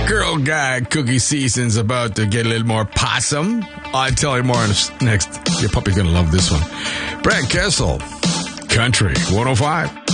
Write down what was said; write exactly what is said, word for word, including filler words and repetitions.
Girl guy cookie season's about to get a little more possum. I'll tell you more in next. Your puppy's going to love this one. Brad Kessel, Country one oh five.